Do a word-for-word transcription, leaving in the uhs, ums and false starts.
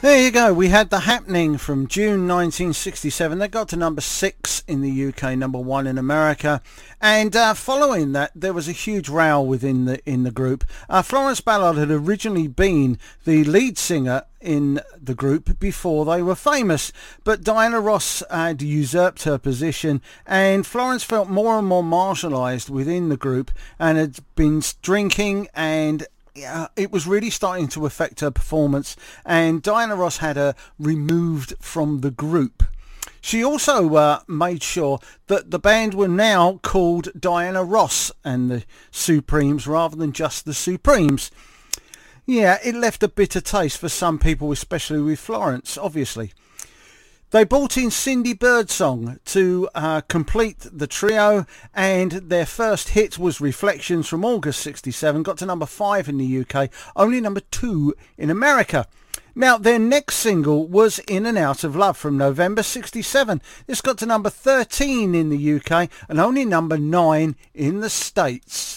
There you go. We had The Happening from June nineteen sixty-seven. They got to number six in the U K, number one in America. And uh, following that, there was a huge row within the in the group. Uh, Florence Ballard had originally been the lead singer in the group before they were famous, but Diana Ross had usurped her position, and Florence felt more and more marginalised within the group and had been drinking, and yeah, it was really starting to affect her performance, and Diana Ross had her removed from the group. She also uh, made sure that the band were now called Diana Ross and the Supremes rather than just the Supremes. Yeah, it left a bitter taste for some people, especially with Florence, obviously. They brought in Cindy Birdsong to uh, complete the trio, and their first hit was Reflections from August sixty-seven, got to number five in the U K, only number two in America. Now, their next single was In and Out of Love from November sixty-seven. This got to number thirteen in the U K and only number nine in the States.